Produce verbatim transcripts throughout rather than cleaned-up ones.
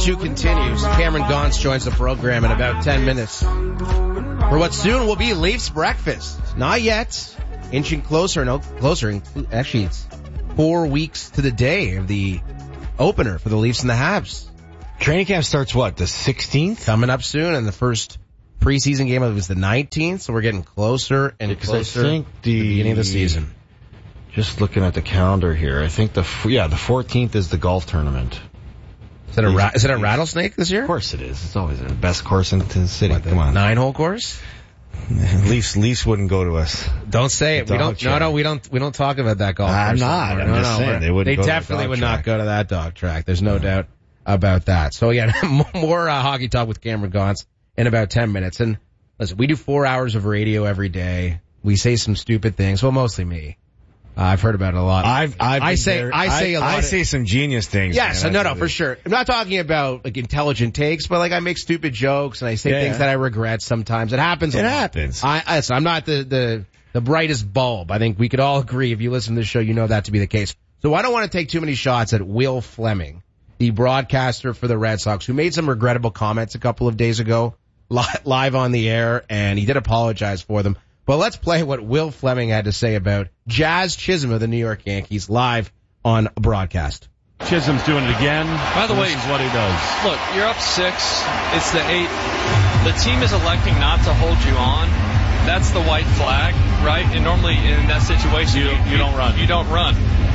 two continues. Cameron Gaunce joins the program in about ten minutes for what soon will be Leafs breakfast. Not yet. Inching closer, no closer. Actually, it's four weeks to the day of the opener for the Leafs and the Habs. Training camp starts what, the sixteenth? Coming up soon, and the first preseason game was the nineteenth, so we're getting closer and Because closer I think the, to the beginning of the season. Just looking at the calendar here, I think the yeah the fourteenth is the golf tournament. Is it a ra- is it a rattlesnake this year? Of course it is. It's always the best course in the city. What, the Come on, nine hole course. Leafs Leafs wouldn't go to us. Don't say it. We don't. No, no, we don't. We don't talk about that golf course. I'm not. Anymore. I'm no, just no, saying they wouldn't. They go definitely to the would track. not go to that dog track. There's no yeah. doubt about that. So again, more uh, hockey talk with Cameron Gaunce in about ten minutes. And listen, we do four hours of radio every day. We say some stupid things. Well, mostly me. Uh, I've heard about it a lot. I've, I've I say, there. I say I, a lot. I of, say some genius things. Yes, man. no, no, for sure. I'm not talking about like intelligent takes, but like I make stupid jokes and I say yeah, things yeah. that I regret sometimes. It happens. A It lot. happens. I, I, listen, I'm not the, the, the brightest bulb. I think we could all agree if you listen to this show, you know that to be the case. So I don't want to take too many shots at Will Fleming, the broadcaster for the Red Sox, who made some regrettable comments a couple of days ago li- live on the air, and he did apologize for them. But let's play what Will Fleming had to say about Jazz Chisholm of the New York Yankees live on a broadcast. Chisholm's doing it again. By the way, this is what he does. Look, you're up six. It's the eighth. The team is electing not to hold you on. That's the white flag, right? And normally in that situation, You- you don't run. You don't run.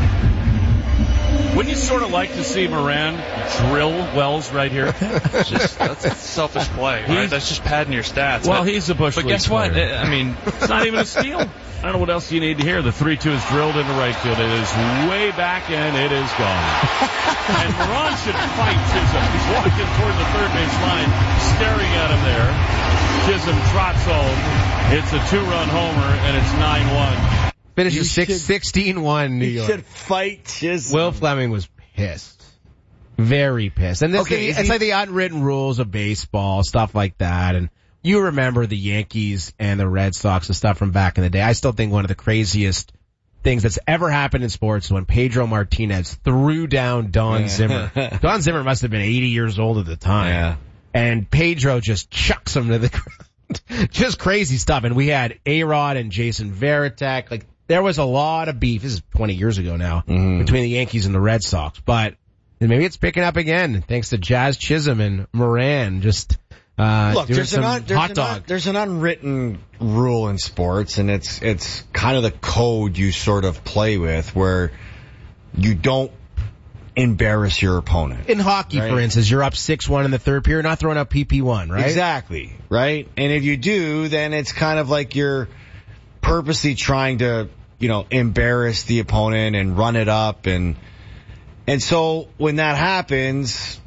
Wouldn't you sort of like to see Moran drill Wells right here? It's just that's a selfish play, right? He's- That's just padding your stats. Well, but, he's a Bush But League guess what? player. I mean, It's not even a steal. I don't know what else you need to hear. The three two is drilled into right field. It is way back and it is gone. And Moran should fight Chisholm. He's walking toward the third base line, staring at him there. Chisholm trots home. It's a two-run homer, and it's nine one. Finishes You should- sixteen one New You York. should fight Chisholm. Will Fleming was pissed. Very pissed. And this Okay, it's is he- like the unwritten rules of baseball, stuff like that. And you remember the Yankees and the Red Sox and stuff from back in the day. I still think one of the craziest things that's ever happened in sports is when Pedro Martinez threw down Don Yeah. Zimmer. Don Zimmer must have been eighty years old at the time. Yeah. And Pedro just chucks him to the ground. Just crazy stuff. And we had A-Rod and Jason Varitek. Like, there was a lot of beef. This is twenty years ago now Mm-hmm. between the Yankees and the Red Sox. But maybe it's picking up again thanks to Jazz Chisholm and Moran just uh Look, doing there's some an, un, there's, hot an dog. un, there's an unwritten rule in sports, and it's it's kind of the code you sort of play with, where you don't embarrass your opponent. In hockey, Right. for instance, you're up six one in the third period, not throwing out P P one, right? Exactly, right? And if you do, then it's kind of like you're purposely trying to, you know, embarrass the opponent and run it up, and and so when that happens,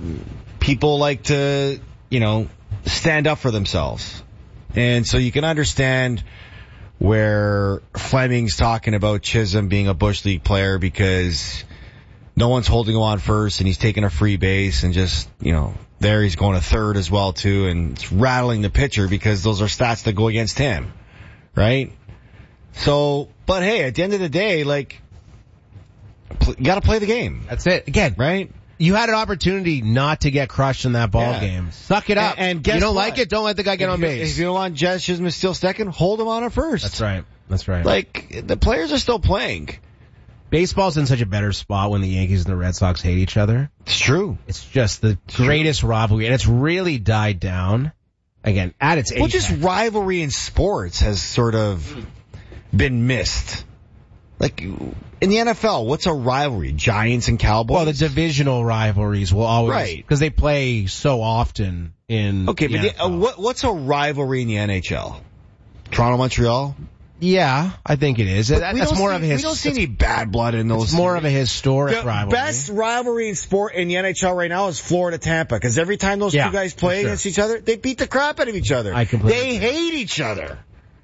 people like to, you know, stand up for themselves. And so you can understand where Fleming's talking about Chisholm being a Bush League player because no one's holding him on first and he's taking a free base and just, you know, there he's going to third as well too, and it's rattling the pitcher because those are stats that go against him, right? So, but hey, at the end of the day, like, pl- you gotta play the game, That's it. Again, right? you had an opportunity not to get crushed in that ball Yeah. game. Suck it up. And- and guess you don't what? like it, don't let the guy get If on you- base. If you don't want Jazz Chisholm to steal second, hold him on at first. That's right. That's right. Like, the players are still playing. Baseball's in such a better spot when the Yankees and the Red Sox hate each other. It's true. It's just the greatest rivalry, and it's really died down. Again, at its Well, apex. just rivalry in sports has sort of been missed. Like, in the N F L, what's a rivalry? Giants and Cowboys? Well, the divisional rivalries will always, Right. because they play so often in. Okay, the but the, N F uh, L. what, what's a rivalry in the N H L? Toronto, Montreal? Yeah, I think it is. That, We that's don't more see, of a his. We don't see any bad blood in those. It's more of a historic The rivalry. best rivalry in sport in the N H L right now is Florida-Tampa, because every time those Yeah, two guys play for sure. against each other, they beat the crap out of each other. I completely They hate each other.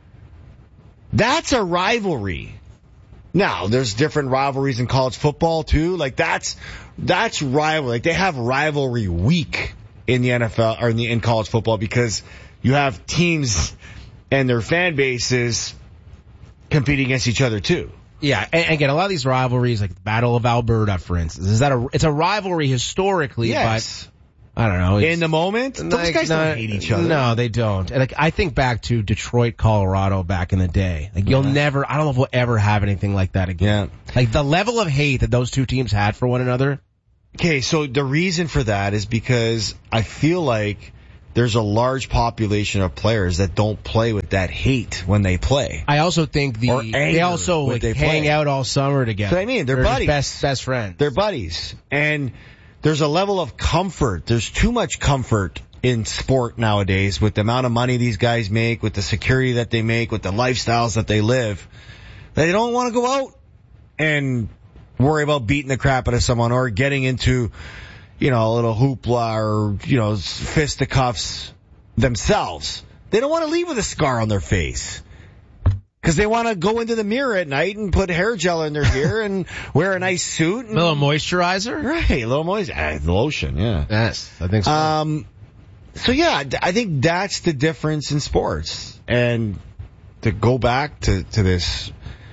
That's a rivalry. Now, there's different rivalries in college football too. Like that's that's rivalry. Like they have rivalry week in the N F L or in the in college football because you have teams and their fan bases competing against each other too. Yeah, and again, a lot of these rivalries, like the Battle of Alberta, for instance, is that a, it's a rivalry historically, Yes. I don't know. In the moment? Those Like, guys no, don't hate each other. No, they don't. And like, I think back to Detroit, Colorado back in the day. Like, you'll Yeah. never, I don't know if we'll ever have anything like that again. Yeah. Like, the level of hate that those two teams had for one another. Okay, so the reason for that is because I feel like there's a large population of players that don't play with that hate when they play. I also think the, Or they anger also when like, they hang play. out all summer together. So I mean, they're just buddies. Best, best friends. They're buddies. And there's a level of comfort. There's too much comfort in sport nowadays with the amount of money these guys make, with the security that they make, with the lifestyles that they live. They don't want to go out and worry about beating the crap out of someone or getting into, you know, a little hoopla or, you know, fisticuffs themselves. They don't want to leave with a scar on their face. Because they want to go into the mirror at night and put hair gel in their hair and wear a nice suit. And, a little moisturizer? right, a little moist. Ah, lotion, yeah. Yes, I think so. Um, so yeah, I think that's the difference in sports. And to go back to, to this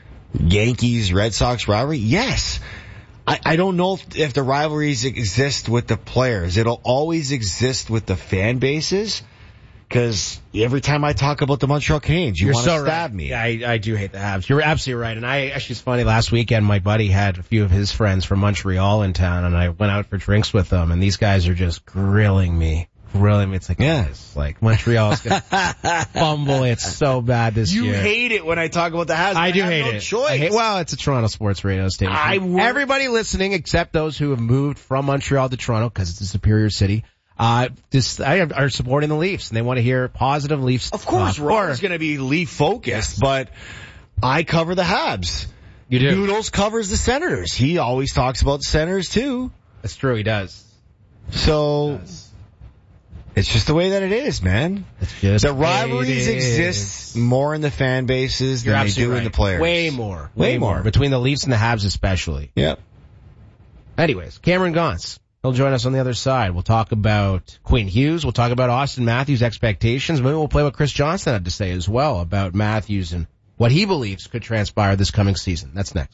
Yankees Red Sox rivalry, yes. I, I don't know if, if the rivalries exist with the players. It'll always exist with the fan bases. Because every time I talk about the Montreal Canadiens, you You're want to so stab right. me. Yeah, I, I do hate the Habs. You're absolutely right. And I actually, it's funny, last weekend my buddy had a few of his friends from Montreal in town, and I went out for drinks with them, and these guys are just grilling me. Grilling me. It's like, Yeah. guys, like Montreal's going to fumble. It's so bad this You year. hate it when I talk about the Habs. I do have hate no it. Choice. I hate, well, it's a Toronto sports radio station. I would- Everybody listening, except those who have moved from Montreal to Toronto, because it's a superior city, uh, just I are supporting the Leafs, and they want to hear positive Leafs. Of course, talk. Ron's going to be Leaf focused, but I cover the Habs. You do. Noodles covers the Senators. He always talks about the Senators too. That's true. He does. So it's just the way that it is, man. It's just The rivalries it is. exist more in the fan bases You're than they absolutely do right. in the players. Way more. Way Way more. more. Between the Leafs and the Habs especially. Yep. Anyways, Cameron Gaunce. He'll join us on the other side. We'll talk about Quinn Hughes. We'll talk about Austin Matthews' expectations. Maybe we'll play what Chris Johnson had to say as well about Matthews and what he believes could transpire this coming season. That's next.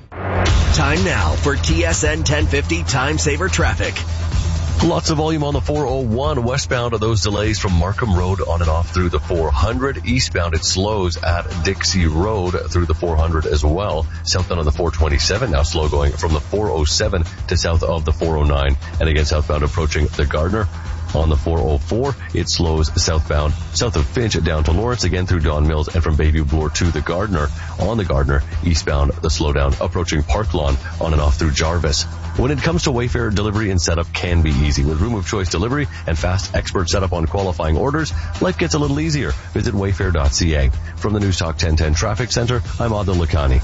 Time now for T S N ten fifty Time Saver Traffic. Lots of volume on the four oh one westbound of those delays from Markham Road on and off through the four hundred. Eastbound it slows at Dixie Road through the four hundred as well. Southbound on the four twenty-seven now slow going from the four oh seven to south of the four oh nine. And again southbound approaching the Gardner. On the four oh four, it slows southbound, south of Finch down to Lawrence, again through Don Mills, and from Baby Bloor to the Gardner. On the Gardner, eastbound, the slowdown approaching Park Lawn on and off through Jarvis. When it comes to Wayfair, delivery and setup can be easy. With room of choice delivery and fast expert setup on qualifying orders, life gets a little easier. Visit wayfair dot c a. From the News Talk ten ten Traffic Center, I'm Adil Lakhani.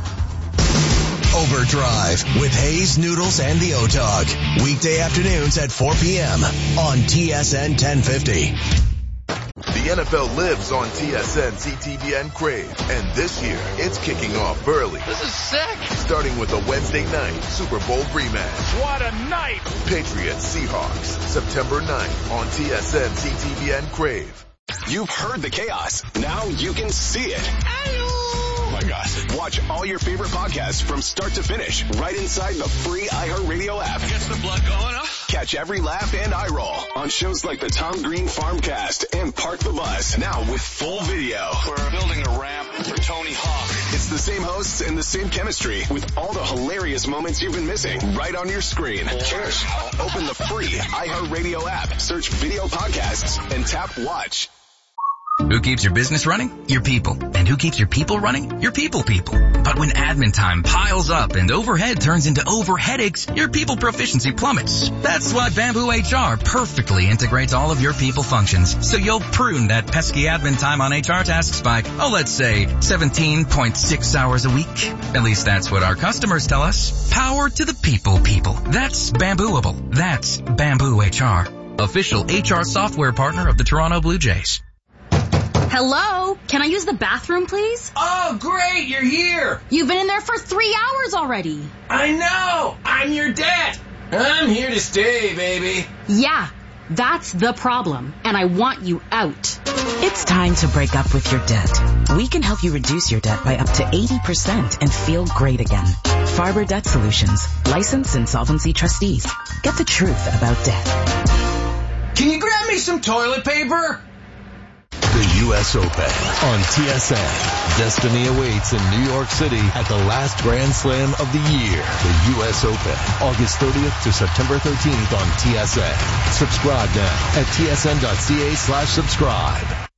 Overdrive with Hayes, Noodles, and the O-Dog. Weekday afternoons at four p.m. on T S N ten fifty. The N F L lives on T S N C T V N Crave, and this year it's kicking off early. This is sick. Starting with a Wednesday night Super Bowl rematch. What a night! Patriots Seahawks, September ninth on T S N C T V N Crave. You've heard the chaos. Now you can see it. Oh my gosh. Watch all your favorite podcasts from start to finish right inside the free iHeartRadio app. Gets the blood going, huh? Catch every laugh and eye roll on shows like the Tom Green Farmcast and Park the Bus. Now with full video. We're building a ramp for Tony Hawk. It's the same hosts and the same chemistry with all the hilarious moments you've been missing right on your screen. Cheers. Open the free iHeartRadio app, search video podcasts, and tap watch. Who keeps your business running? Your people. And who keeps your people running? Your people people. But when admin time piles up and overhead turns into overheadaches, your people proficiency plummets. That's why Bamboo H R perfectly integrates all of your people functions. So you'll prune that pesky admin time on H R tasks by, oh, let's say seventeen point six hours a week. At least that's what our customers tell us. Power to the people people. That's Bambooable. That's Bamboo H R. Official H R software partner of the Toronto Blue Jays. Hello? Can I use the bathroom, please? Oh, great, you're here. You've been in there for three hours already. I know. I'm your dad. I'm here to stay, baby. Yeah, that's the problem, and I want you out. It's time to break up with your debt. We can help you reduce your debt by up to eighty percent and feel great again. Farber Debt Solutions, licensed insolvency trustees. Get the truth about debt. Can you grab me some toilet paper? The U S Open on T S N. Destiny awaits in New York City at the last Grand Slam of the year. The U S Open, August thirtieth to September thirteenth on T S N. Subscribe now at tsn.ca slash subscribe.